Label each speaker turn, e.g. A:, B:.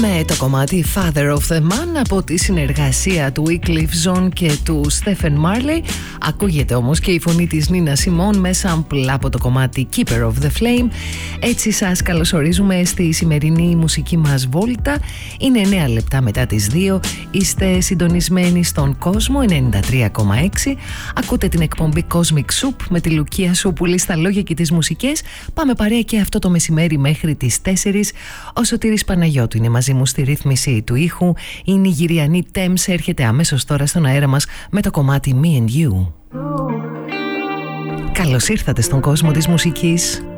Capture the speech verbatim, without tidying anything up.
A: με το κομμάτι Father of the Man από τη συνεργασία του Wyclef Jean και του Stephen Marley. Ακούγεται όμως και η φωνή της Νίνα Σιμών με sample από το κομμάτι Keeper of the Flame. Έτσι σας καλωσορίζουμε στη σημερινή μουσική μας βόλτα. Είναι εννέα λεπτά μετά τις δύο. Είστε συντονισμένοι στον κόσμο ενενήντα τρία κόμμα έξι. Ακούτε την εκπομπή Cosmic Soup με τη Λουκία Σούπουλη στα λόγια και τις μουσικές. Πάμε παρέα και αυτό το μεσημέρι μέχρι τις τέσσερις. Ο Σωτήρης Παναγιώτου είναι μαζί μου στη ρύθμιση του ήχου. Η Νιγηριανή Thames έρχεται αμέσως τώρα στον αέρα μας με το κομμάτι Me and You. Καλώς ήρθατε στον κόσμο της μουσικής.